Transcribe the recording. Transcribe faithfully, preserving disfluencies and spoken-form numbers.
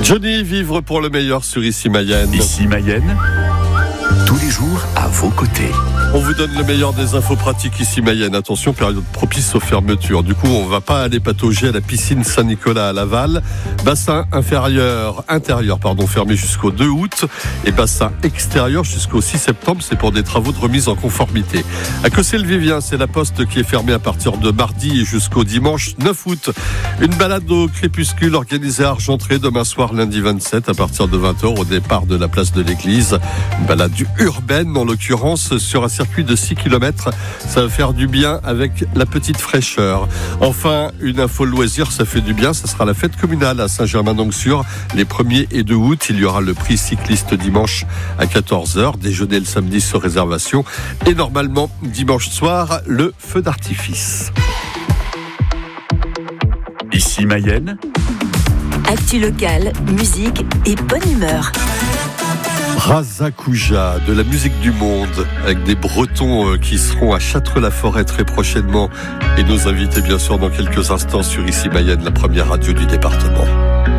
Johnny, vivre pour le meilleur sur Ici Mayenne. Ici Mayenne, tous les jours à vos côtés. On vous donne le meilleur des infos pratiques ici Mayenne. Attention, période propice aux fermetures. Du coup, on va pas aller patauger à la piscine Saint-Nicolas à Laval. Bassin inférieur, intérieur, pardon, fermé jusqu'au deux août. Et bassin extérieur jusqu'au six septembre. C'est pour des travaux de remise en conformité. À Cossé-le-Vivien, c'est la poste qui est fermée à partir de mardi et jusqu'au dimanche neuf août. Une balade au crépuscule organisée à Argentré demain soir, lundi vingt-sept, à partir de vingt heures au départ de la place de l'église. Une balade urbaine, en l'occurrence, sur un circuit de six kilomètres. Ça va faire du bien avec la petite fraîcheur. Enfin, une info loisir, ça fait du bien. Ça sera la fête communale à Saint-Germain-d'Anxur les premier et deux août. Il y aura le prix cycliste dimanche à quatorze heures. Déjeuner le samedi sur réservation. Et normalement, dimanche soir, le feu d'artifice. Ici Mayenne, actu locale, musique et bonne humeur. Razakuja, de la musique du monde, avec des Bretons qui seront à Châtres-la-Forêt très prochainement. Et nos invités, bien sûr, dans quelques instants sur Ici Mayenne, la première radio du département.